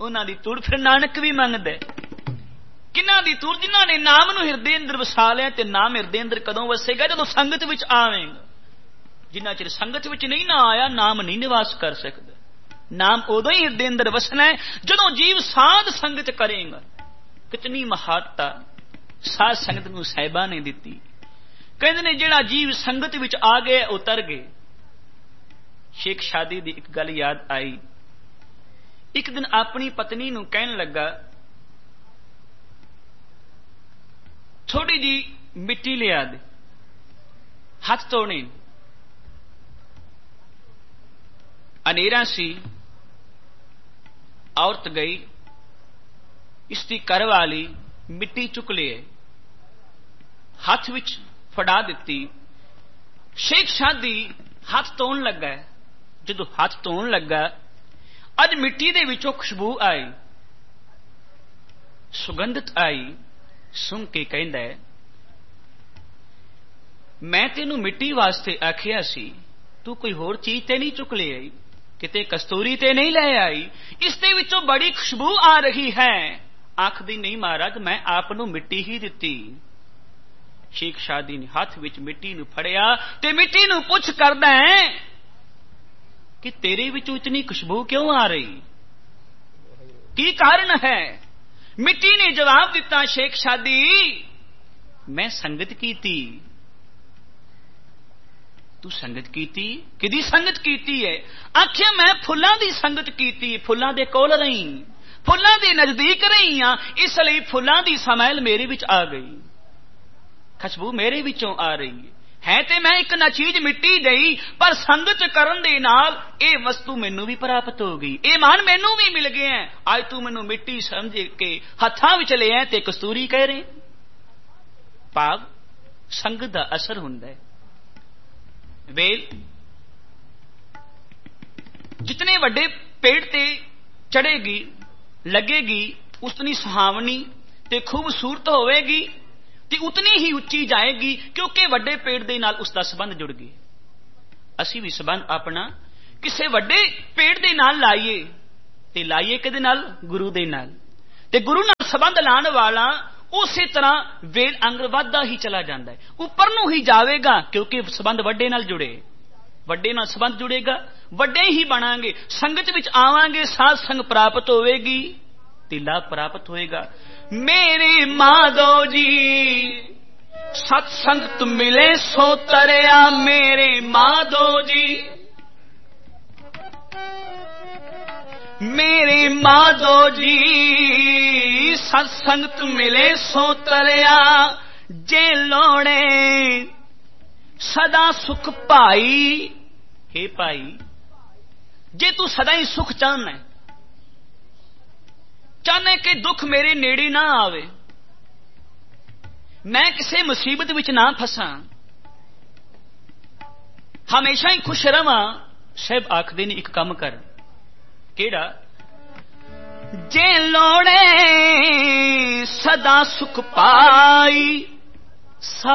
उन्हां दी तुड़ फिर नानक भी मंगदा किन्हां दी तुड़ जिन्हां ने नाम नूं हिरदे अंदर वसा लिया ते नाम हिरदे अंदर कदों वसेगा जदों संगत विच आवेगा जिन्ना चिर संगत विच नहीं ना आया नाम नहीं निवास कर सकदा नाम उदों ही हिरदे अंदर वसना है जदों जीव साध संगत करेगा कितनी महानता साध संगत नूं साहिबा ने दिती कहंदे ने जिहड़ा जीव संगत विच आ गए उतर गए शेख शादी दी एक गल याद आई एक दिन अपनी पत्नी नूं कहन लगा थोड़ी जी मिट्टी लिया दे हाथ धोने अनेरा सी औरत गई इसकी घर वाली मिट्टी चुक लिए हाथ विच फड़ा दिती शेख शादी हाथ धोन लगा जदों हाथ धोन लगा अज मिट्टी दे विचों खुशबू आई सुगंधित आई सुन के कहंदा है मैं तेनू मिट्टी वास्ते आखिया सी तू कोई होर चीज ते नहीं चुक ले आई किते कस्तूरी ते नहीं ले आई इसदे विचों बड़ी खुशबू आ रही है आखदी नहीं महाराज मैं आप नू मिट्टी ही दिती शेख शादी ने हाथ विच मिट्टी नू फड़िया ते मिट्टी नू पुछ करदा है कि तेरे विचों इतनी खुशबू क्यों आ रही की कारण है मिट्टी ने जवाब दिता शेख शादी मैं संगत की थी तू संगत कीती किदी संगत कीती है आखिया मैं फुल्लां दी संगत कीती फुल्लां दे कोल रही फुल्लां दे नजदीक रही हां इसलिए फुल्लां दी समैल मेरे विच आ गई खुशबू मेरे विचों आ रही है ते मैं एक ना चीज मिट्टी गई पर संगत करन दे नाल ए वस्तु मैनू भी प्राप्त हो गई ए मान मैनू भी मिल गया है आज तू मैनू मिट्टी समझ के हत्थां विच ले आए ते कस्तूरी कह रहे भाव संगत दा असर हुंदा है वेल जितने वड्डे पेड़ ते चढ़ेगी लगेगी उतनी सुहावनी ते खूबसूरत होवेगी ते उतनी ही उच्ची जाएगी क्योंकि वड्डे पेड़ दे नाल उसका संबंध जुड़ गया असी भी संबंध अपना किसी वड्डे पेड़ दे नाल लाइए ते लाइए किहदे नाल गुरु दे नाल ते गुरु नाल संबंध लाने वाला उसी तरह वेल अंग वधदा ही चला जाता है उपर नूं ही जाएगा क्योंकि संबंध वड्डे नाल जुड़े वड्डे नाल संबंध जुड़ेगा वड्डे ही बनांगे संगत विच आवांगे साध संग प्राप्त होवेगी ते लाभ प्राप्त होएगा मेरे माधो जी सत्संगत मिले सो तरया मेरे माधो जी मेरे माधो जी सत्संगत मिले सो तरया जे लोड़े सदा सुख पाई हे पाई जे तू सदा ही सुख चाहना चाहना कि दुख मेरे नेड़े ना आवे मैं किसी मुसीबत विच ना फसा हमेशा ही खुश रहा साहब आखदे ने एक काम कर केड़ा जे लोड़े सदा सुख पाई